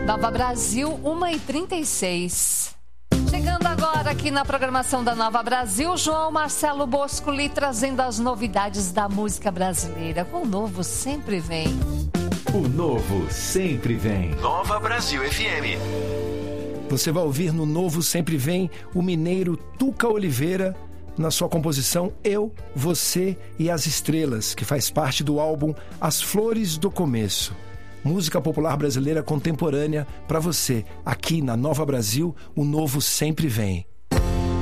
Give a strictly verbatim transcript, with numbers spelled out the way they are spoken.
Nova Brasil, uma e trinta e seis. Chegando agora aqui na programação da Nova Brasil, João Marcelo Boscoli trazendo as novidades da música brasileira. O novo sempre vem. O novo sempre vem. Nova Brasil F M. Você vai ouvir no Novo Sempre Vem o mineiro Tuca Oliveira na sua composição Eu, Você e as Estrelas, que faz parte do álbum As Flores do Começo. Música popular brasileira contemporânea para você, aqui na Nova Brasil, o novo sempre vem.